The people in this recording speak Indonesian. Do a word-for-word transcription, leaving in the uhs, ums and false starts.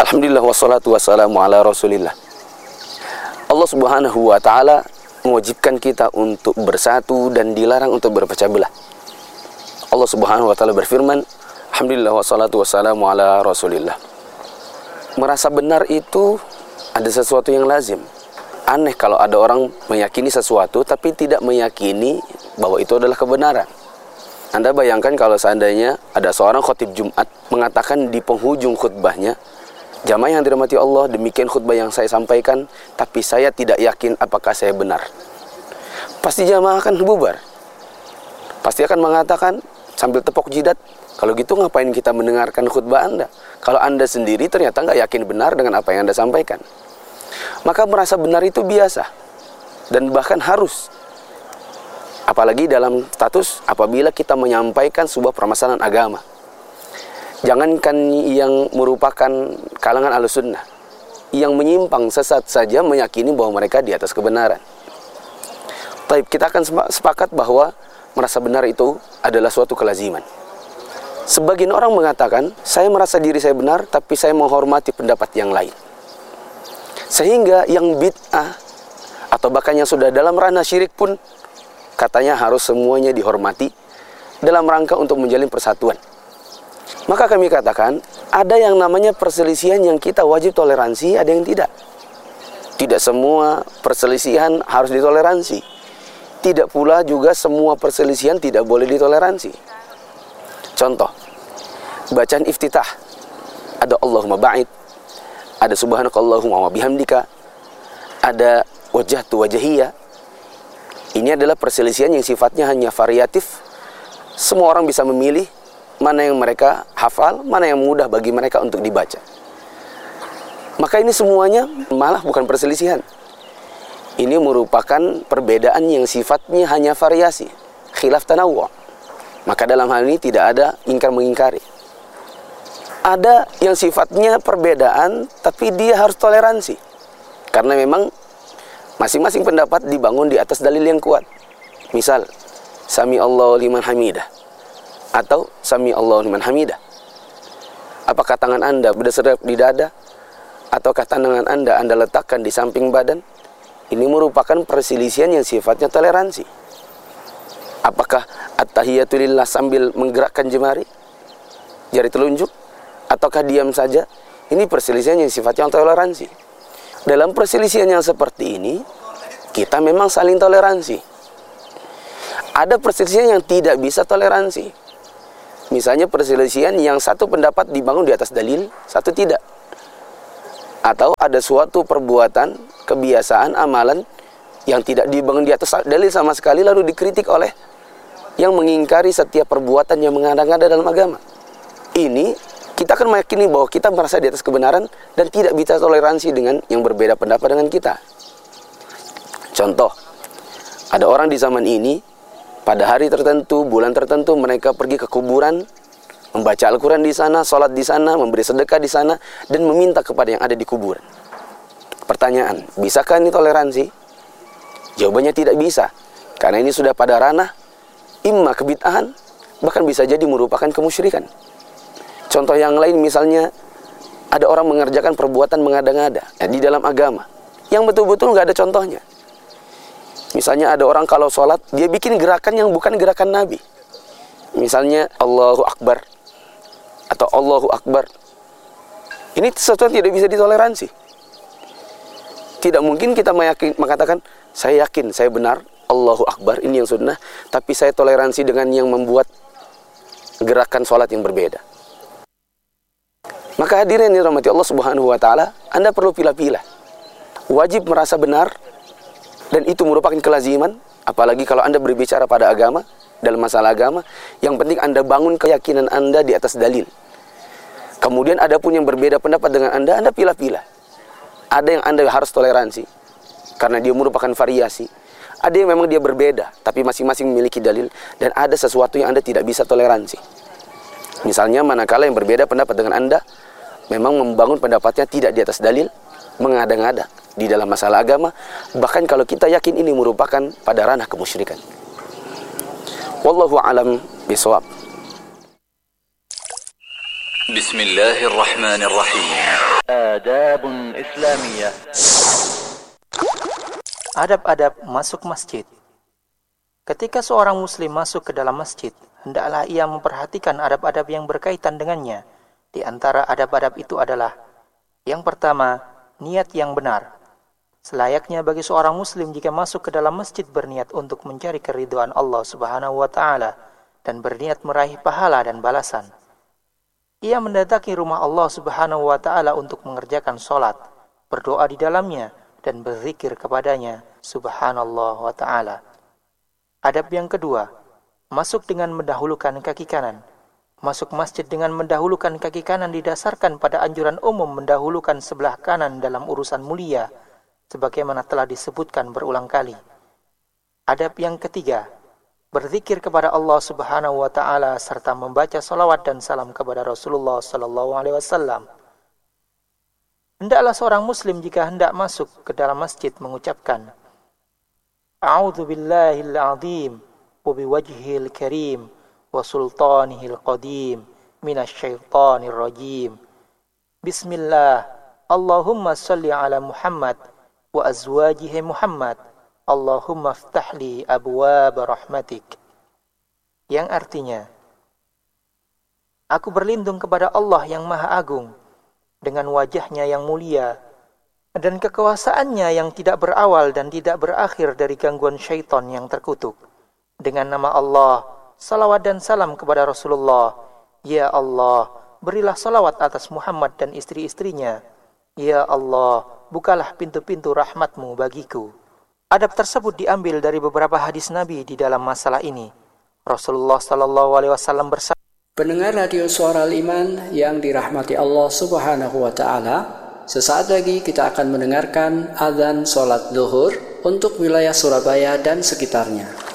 Alhamdulillah wassalatu wassalamu ala rasulillah. Allah subhanahu wa ta'ala mewajibkan kita untuk bersatu dan dilarang untuk berpecah belah. Allah subhanahu wa ta'ala berfirman, Alhamdulillah wassalatu wassalamu ala rasulillah. Merasa benar itu ada sesuatu yang lazim. Aneh kalau ada orang meyakini sesuatu tapi tidak meyakini bahwa itu adalah kebenaran. Anda bayangkan kalau seandainya ada seorang khotib Jumat mengatakan di penghujung khutbahnya, jamaah yang dirahmati Allah, demikian khutbah yang saya sampaikan, tapi saya tidak yakin apakah saya benar. Pasti jamaah akan bubar. Pasti akan mengatakan sambil tepuk jidat, kalau gitu ngapain kita mendengarkan khutbah Anda? Kalau Anda sendiri ternyata nggak yakin benar dengan apa yang Anda sampaikan. Maka merasa benar itu biasa dan bahkan harus. Apalagi dalam status apabila kita menyampaikan sebuah permasalahan agama. Jangankan yang merupakan kalangan Ahlussunnah, yang menyimpang sesat saja meyakini bahwa mereka di atas kebenaran. Taib, kita akan sepakat bahwa merasa benar itu adalah suatu kelaziman. Sebagian orang mengatakan, saya merasa diri saya benar, tapi saya menghormati pendapat yang lain. Sehingga yang bid'ah, atau bahkan yang sudah dalam ranah syirik pun, katanya harus semuanya dihormati, dalam rangka untuk menjalin persatuan. Maka kami katakan, ada yang namanya perselisihan yang kita wajib toleransi, ada yang tidak. Tidak semua perselisihan harus ditoleransi. Tidak pula juga semua perselisihan tidak boleh ditoleransi. Contoh, bacaan iftitah. Ada Allahumma ba'id, ada subhanakallahumma wa bihamdika, ada wajhatu wajhiyah. Ini adalah perselisihan yang sifatnya hanya variatif. Semua orang bisa memilih mana yang mereka hafal, mana yang mudah bagi mereka untuk dibaca. Maka ini semuanya malah bukan perselisihan. Ini merupakan perbedaan yang sifatnya hanya variasi, khilaf tanawwu'. Maka dalam hal ini tidak ada ingkar mengingkari. Ada yang sifatnya perbedaan tapi dia harus toleransi. Karena memang masing-masing pendapat dibangun di atas dalil yang kuat. Misal, Sami Allahu liman hamidah atau Sami Allahu liman hamidah. Apakah tangan Anda berdesak di dada ataukah tangan Anda Anda letakkan di samping badan? Ini merupakan perselisihan yang sifatnya toleransi. Apakah at-tahiyatu lillah sambil menggerakkan jemari, jari telunjuk, ataukah diam saja? Ini perselisihan yang sifatnya toleransi. Dalam perselisihan yang seperti ini, kita memang saling toleransi. Ada perselisihan yang tidak bisa toleransi. Misalnya perselisihan yang satu pendapat dibangun di atas dalil, satu tidak. Atau ada suatu perbuatan, kebiasaan, amalan yang tidak dibangun di atas dalil sama sekali lalu dikritik oleh yang mengingkari setiap perbuatan yang mengada-ngada dalam agama. Ini kita akan meyakini bahwa kita merasa di atas kebenaran dan tidak bisa toleransi dengan yang berbeda pendapat dengan kita. Contoh, ada orang di zaman ini pada hari tertentu, bulan tertentu, mereka pergi ke kuburan, membaca Al-Quran di sana, sholat di sana, memberi sedekah di sana, dan meminta kepada yang ada di kuburan. Pertanyaan, bisakah ini toleransi? Jawabannya tidak bisa, karena ini sudah pada ranah imma kebid'ahan, bahkan bisa jadi merupakan kemusyrikan. Contoh yang lain misalnya, ada orang mengerjakan perbuatan mengada-ngada ya, di dalam agama, yang betul-betul nggak ada contohnya. Misalnya ada orang kalau sholat, dia bikin gerakan yang bukan gerakan Nabi. Misalnya Allahu Akbar atau Allahu Akbar. Ini sesuatu yang tidak bisa ditoleransi. Tidak mungkin kita meyakin, mengatakan, saya yakin, saya benar, Allahu Akbar, ini yang sunnah, tapi saya toleransi dengan yang membuat gerakan sholat yang berbeda. Maka hadirin yang dirahmati Allah subhanahu wa ta'ala, Anda perlu pilah-pilah. Wajib merasa benar, dan itu merupakan kelaziman, apalagi kalau Anda berbicara pada agama, dalam masalah agama, yang penting Anda bangun keyakinan Anda di atas dalil. Kemudian ada pun yang berbeda pendapat dengan Anda, Anda pilah-pilah. Ada yang Anda harus toleransi, karena dia merupakan variasi. Ada yang memang dia berbeda, tapi masing-masing memiliki dalil, dan ada sesuatu yang Anda tidak bisa toleransi. Misalnya, manakala yang berbeda pendapat dengan Anda, memang membangun pendapatnya tidak di atas dalil, mengada-ngada di dalam masalah agama, bahkan kalau kita yakin ini merupakan pada ranah kemusyrikan. Wallahu a'lam bishawab. Bismillahirrahmanirrahim. Adabun Islamiyah. Adab-adab masuk masjid. Ketika seorang muslim masuk ke dalam masjid, hendaklah ia memperhatikan adab-adab yang berkaitan dengannya. Di antara adab-adab itu adalah: yang pertama, niat yang benar. Selayaknya bagi seorang muslim jika masuk ke dalam masjid berniat untuk mencari keridhaan Allah Subhanahu wa taala dan berniat meraih pahala dan balasan. Ia mendatangi rumah Allah Subhanahu wa taala untuk mengerjakan salat, berdoa di dalamnya dan berzikir kepadanya Subhanallah wa taala. Adab yang kedua, masuk dengan mendahulukan kaki kanan. Masuk masjid dengan mendahulukan kaki kanan didasarkan pada anjuran umum mendahulukan sebelah kanan dalam urusan mulia, sebagaimana telah disebutkan berulang kali. Adab yang ketiga, berzikir kepada Allah Subhanahu wa taala serta membaca salawat dan salam kepada Rasulullah sallallahu alaihi wasallam. Hendaklah seorang muslim jika hendak masuk ke dalam masjid mengucapkan: A'udzu billahil azim wa biwajhil karim wa sultanihil qadim minasyaitonir rajim. Bismillah. Allahumma salli ala Muhammad wa azwajihi Muhammad. Allahumma ftahli abwaab rahmatik. Yang artinya, aku berlindung kepada Allah yang Maha Agung dengan wajahnya yang mulia dan kekuasaannya yang tidak berawal dan tidak berakhir dari gangguan syaitan yang terkutuk. Dengan nama Allah, salawat dan salam kepada Rasulullah. Ya Allah, berilah salawat atas Muhammad dan istri-istrinya. Ya Allah, bukalah pintu-pintu rahmatmu bagiku. Adab tersebut diambil dari beberapa hadis Nabi di dalam masalah ini. Rasulullah sallallahu alaihi wasallam bersabda, pendengar radio Suara Al-Iman yang dirahmati Allah Subhanahu wa taala, sesaat lagi kita akan mendengarkan azan salat zuhur untuk wilayah Surabaya dan sekitarnya.